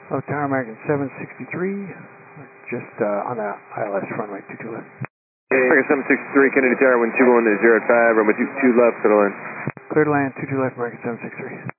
Hello, Tower American 763, just on the ILS runway 22 left. American 763, Kennedy Tower, wind 210 at 5, runway 2 left, clear to land. Clear to land, 22 left, American 763.